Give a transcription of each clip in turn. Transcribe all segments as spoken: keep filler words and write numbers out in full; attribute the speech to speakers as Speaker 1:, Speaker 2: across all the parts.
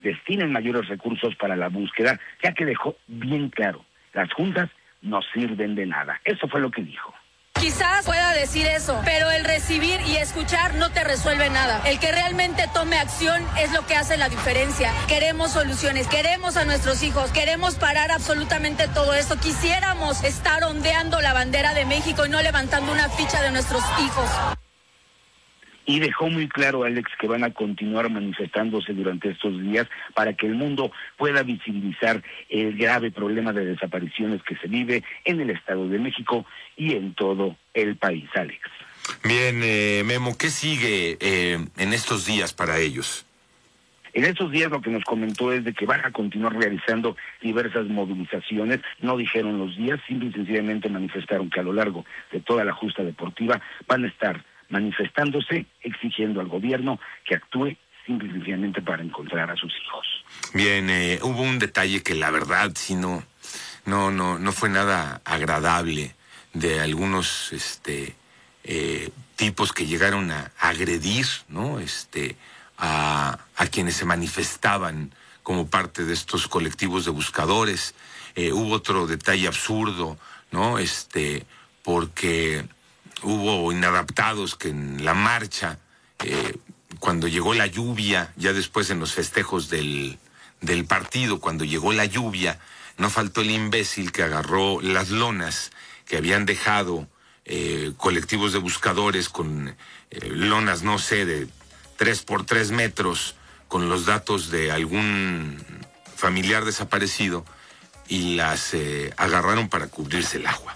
Speaker 1: destinen mayores recursos para la búsqueda, ya que dejó bien claro, las juntas no sirven de nada. Eso fue lo que dijo.
Speaker 2: Quizás pueda decir eso, pero el recibir y escuchar no te resuelve nada. El que realmente tome acción es lo que hace la diferencia. Queremos soluciones, queremos a nuestros hijos, queremos parar absolutamente todo esto. Quisiéramos estar ondeando la bandera de México y no levantando una ficha de nuestros hijos.
Speaker 1: Y dejó muy claro, Alex, que van a continuar manifestándose durante estos días para que el mundo pueda visibilizar el grave problema de desapariciones que se vive en el Estado de México y en todo el país, Alex.
Speaker 3: Bien, eh, Memo, ¿qué sigue eh, en estos días para ellos?
Speaker 1: En estos días lo que nos comentó es de que van a continuar realizando diversas movilizaciones, no dijeron los días, simple y sencillamente manifestaron que a lo largo de toda la justa deportiva van a estar manifestándose, exigiendo al gobierno que actúe simple y sencillamente para encontrar a sus hijos.
Speaker 3: Bien, eh, hubo un detalle que la verdad sí no, no, no, no fue nada agradable de algunos este, eh, tipos que llegaron a agredir, ¿no? Este, a, a quienes se manifestaban como parte de estos colectivos de buscadores. Eh, hubo otro detalle absurdo, ¿no? Este, porque hubo inadaptados que en la marcha, eh, cuando llegó la lluvia, ya después en los festejos del, del partido, cuando llegó la lluvia, no faltó el imbécil que agarró las lonas que habían dejado eh, colectivos de buscadores con eh, lonas, no sé, de tres por tres metros, con los datos de algún familiar desaparecido, y las eh, agarraron para cubrirse el agua.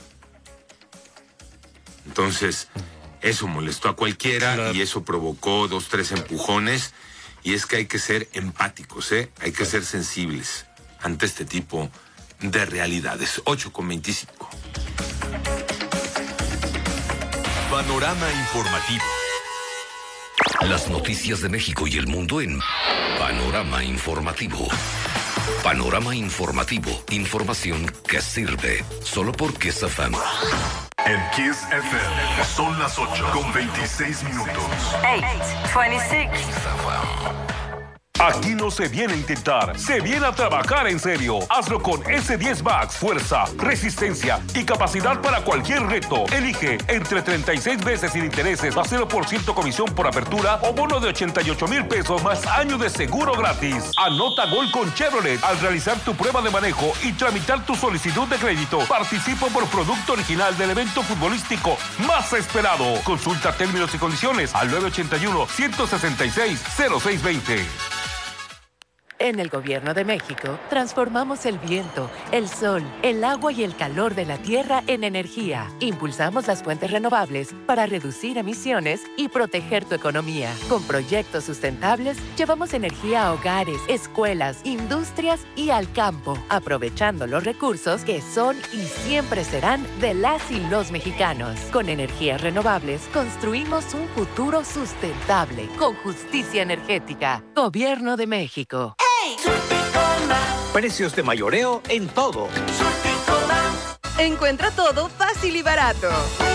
Speaker 3: Entonces, eso molestó a cualquiera, claro, y eso provocó dos, tres empujones, y es que hay que ser empáticos, ¿eh? Hay que ser sensibles ante este tipo de realidades. ocho con veinticinco.
Speaker 4: Panorama informativo.
Speaker 5: Las noticias de México y el mundo en Panorama Informativo. Panorama Informativo. Información que sirve. Solo por Kiss F M.
Speaker 4: En Kiss F M son las ocho con veintiséis minutos.
Speaker 2: ocho veintiséis.
Speaker 6: Aquí no se viene a intentar, se viene a trabajar en serio. Hazlo con ese diez Max, fuerza, resistencia y capacidad para cualquier reto. Elige entre treinta y seis veces sin intereses, a cero por ciento comisión por apertura o bono de ochenta y ocho mil pesos más año de seguro gratis. Anota gol con Chevrolet al realizar tu prueba de manejo y tramitar tu solicitud de crédito. Participa por producto original del evento futbolístico más esperado. Consulta términos y condiciones al nueve ocho uno, uno seis seis, cero seis dos cero.
Speaker 7: En el Gobierno de México, transformamos el viento, el sol, el agua y el calor de la tierra en energía. Impulsamos las fuentes renovables para reducir emisiones y proteger tu economía. Con proyectos sustentables, llevamos energía a hogares, escuelas, industrias y al campo, aprovechando los recursos que son y siempre serán de las y los mexicanos. Con energías renovables, construimos un futuro sustentable, con justicia energética. Gobierno de México.
Speaker 8: Precios de mayoreo en todo.
Speaker 9: Encuentra todo fácil y barato.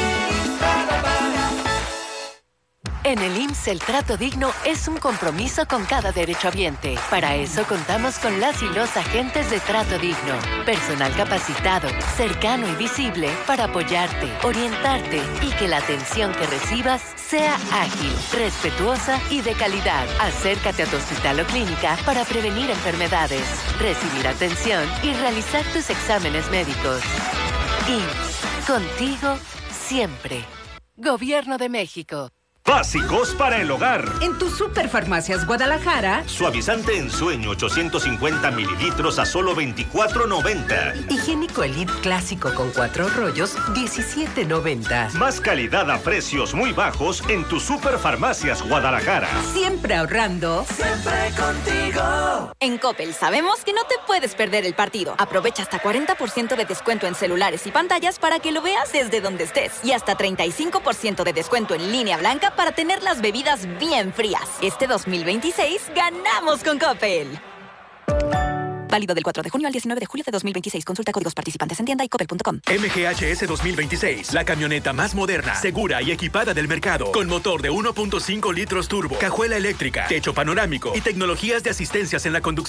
Speaker 7: En el I M S S el trato digno es un compromiso con cada derechohabiente. Para eso contamos con las y los agentes de trato digno. Personal capacitado, cercano y visible para apoyarte, orientarte y que la atención que recibas sea ágil, respetuosa y de calidad. Acércate a tu hospital o clínica para prevenir enfermedades, recibir atención y realizar tus exámenes médicos. I M S S, contigo siempre. Gobierno de México.
Speaker 8: Básicos para el hogar.
Speaker 9: En tu Superfarmacias Guadalajara.
Speaker 8: Suavizante en sueño ochocientos cincuenta mililitros a solo veinticuatro noventa.
Speaker 9: Higiénico Elite clásico con cuatro rollos, diecisiete noventa.
Speaker 8: Más calidad a precios muy bajos en tu Superfarmacias Guadalajara.
Speaker 9: Siempre ahorrando.
Speaker 10: Siempre contigo. En Coppel sabemos que no te puedes perder el partido. Aprovecha hasta cuarenta por ciento de descuento en celulares y pantallas para que lo veas desde donde estés. Y hasta treinta y cinco por ciento de descuento en línea blanca para tener las bebidas bien frías. Este dos mil veintiséis ganamos con Coppel. Válido del cuatro de junio al diecinueve de julio de dos mil veintiséis. Consulta códigos participantes en tienda y coppel punto com.
Speaker 11: M G H S dos mil veintiséis, la camioneta más moderna, segura y equipada del mercado, con motor de uno punto cinco litros turbo, cajuela eléctrica, techo panorámico y tecnologías de asistencias en la conducción.